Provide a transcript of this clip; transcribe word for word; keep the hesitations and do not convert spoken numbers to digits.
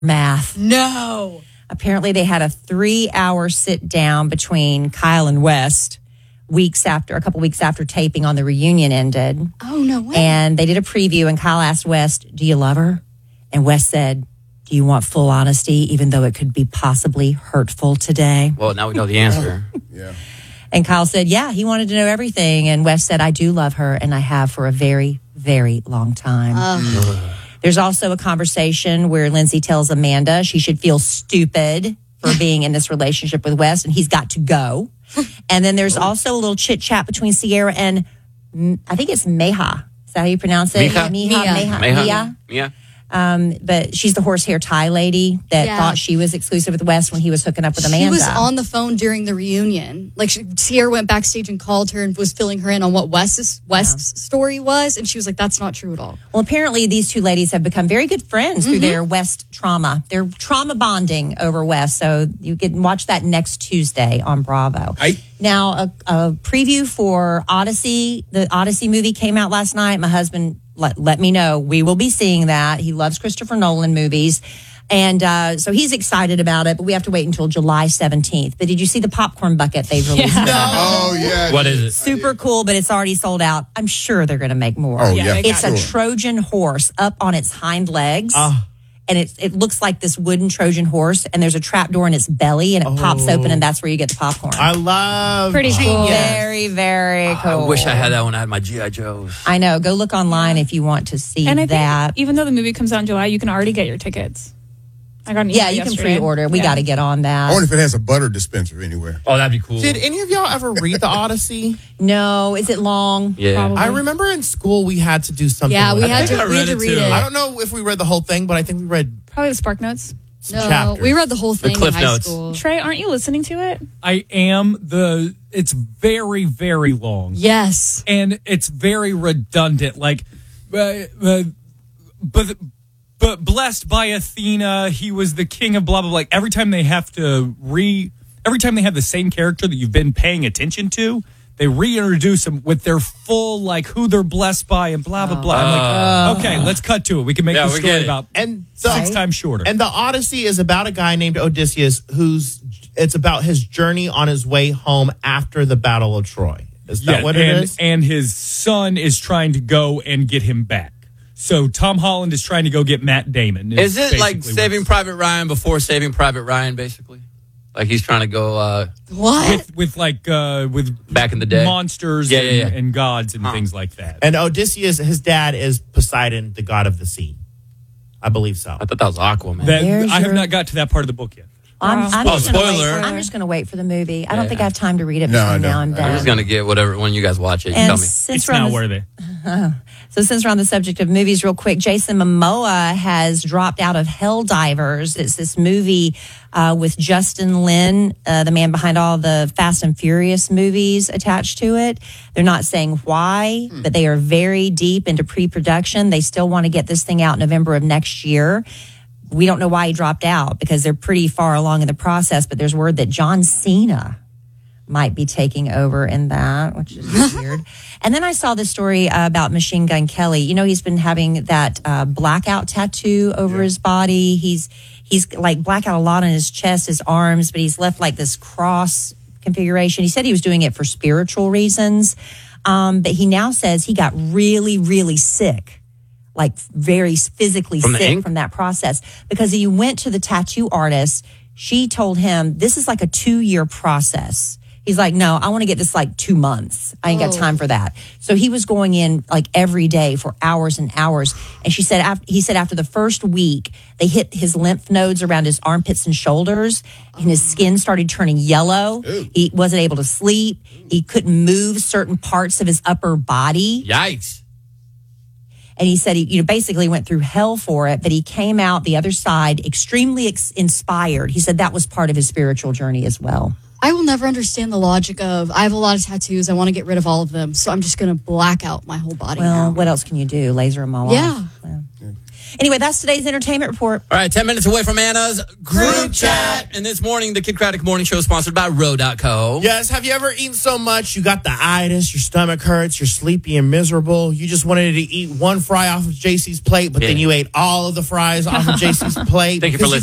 math. No. Apparently, they had a three-hour sit-down between Kyle and West weeks after, a couple weeks after taping on the reunion ended. Oh, no way. And they did a preview, and Kyle asked West, do you love her? And West said, do you want full honesty, even though it could be possibly hurtful today? Well, now we know the answer. Yeah. And Kyle said, yeah, he wanted to know everything. And West said, I do love her, and I have for a very, very long time. Uh. There's also a conversation where Lindsay tells Amanda she should feel stupid for being in this relationship with West, and he's got to go. And then there's also a little chit-chat between Sierra and, I think it's Meha. Is that how you pronounce it? Miha? Miha, Mia. Meha, Meha? Mia. Yeah. Um, but she's the horsehair tie lady that Yeah. thought she was exclusive with West when he was hooking up with Amanda. She was on the phone during the reunion. Like, she, Sierra went backstage and called her and was filling her in on what West's, West's yeah. story was. And she was like, that's not true at all. Well, apparently these two ladies have become very good friends mm-hmm. through their West trauma. They're trauma bonding over West. So you can watch that next Tuesday on Bravo. I- now, a, a preview for Odyssey. The Odyssey movie came out last night. My husband let, let me know. We will be seeing that. He loves Christopher Nolan movies. And uh, so he's excited about it, but we have to wait until July seventeenth. But did you see the popcorn bucket they've released? Yeah. No. Oh, yeah. What is it? Super cool, but it's already sold out. I'm sure they're going to make more. Oh, yeah. It's sure. a Trojan horse up on its hind legs. Uh. And it, it looks like this wooden Trojan horse, and there's a trap door in its belly, and it oh. pops open, and that's where you get the popcorn. I love Pretty cool. Very, very cool. I wish I had that when I had my G I. Joes. I know. Go look online if you want to see and I that. Think even though the movie comes out in July, you can already get your tickets. I got an yeah, email you can yesterday. pre-order. We yeah. got to get on that. I wonder if it has a butter dispenser anywhere. Oh, that'd be cool. Did any of y'all ever read the Odyssey? No. Is it long? Yeah. Probably. I remember in school we had to do something. Yeah, we like had that. to, I we had read to it read too. it. I don't know if we read the whole thing, but I think we read Probably the Spark Notes. some No, chapters. we read the whole thing Cliff in high Notes. school. Trey, aren't you listening to it? I am. The it's very, very long. Yes. And it's very redundant. Like, uh, uh, but but blessed by Athena, he was the king of blah blah blah. Like every time they have to re, every time they have the same character that you've been paying attention to, they reintroduce them with their full like who they're blessed by and blah blah blah. I'm like, okay, let's cut to it. We can make Yeah, the we story get it. about and the, six times shorter. And the Odyssey is about a guy named Odysseus who's it's about his journey on his way home after the Battle of Troy. Is that yeah, what it and, is? And his son is trying to go and get him back. So Tom Holland is trying to go get Matt Damon. Is it like basically Saving what's- Private Ryan before Saving Private Ryan, basically? Like he's trying to go uh, What? with with like uh, with back in the day? monsters Yeah, and, yeah, yeah. and gods and Huh. things like that. And Odysseus, his dad is Poseidon, the god of the sea. I believe so. I thought that was Aquaman. That There's I have your- not got to that part of the book yet. I'm, I'm Oh, just gonna wait spoiler. for- I'm just going to wait for the movie. I don't Yeah. think I have time to read it No, between I now don't. and then. I'm just going to get whatever when you guys watch it. You and tell me. since It's we're on now the- worthy. So since we're on the subject of movies real quick, Jason Momoa has dropped out of Helldivers. It's this movie uh, with Justin Lin, uh, the man behind all the Fast and Furious movies attached to it. They're not saying why, Hmm. but they are very deep into pre-production. They still want to get this thing out November of next year. We don't know why he dropped out because they're pretty far along in the process, but there's word that John Cena might be taking over in that, which is weird. And then I saw this story uh, about Machine Gun Kelly. You know, he's been having that uh, blackout tattoo over yeah. his body. He's he's like blackout a lot on his chest, his arms, but he's left like this cross configuration. He said he was doing it for spiritual reasons, um, but he now says he got really, really sick. Like very physically From the sick ink? from that process because he went to the tattoo artist. She told him this is like a two year process. He's like, no, I want to get this like two months. I ain't got time for that. So he was going in like every day for hours and hours. And she said, after, he said after the first week, they hit his lymph nodes around his armpits and shoulders and his skin started turning yellow. Ooh. He wasn't able to sleep. He couldn't move certain parts of his upper body. Yikes. And he said he, you know, basically went through hell for it, but he came out the other side extremely ex- inspired. He said that was part of his spiritual journey as well. I will never understand the logic of, I have a lot of tattoos. I want to get rid of all of them. So I'm just going to black out my whole body Well, now. what else can you do? Laser them all Yeah. off. Well. Anyway, that's today's entertainment report. All right, ten minutes away from Anna's group chat. And this morning, the Kid Craddock Morning Show is sponsored by Row dot co. Yes, have you ever eaten so much you got the itis, your stomach hurts, you're sleepy and miserable, you just wanted to eat one fry off of J C's plate, but Yeah. then you ate all of the fries off of J C's plate? Thank you for because listening.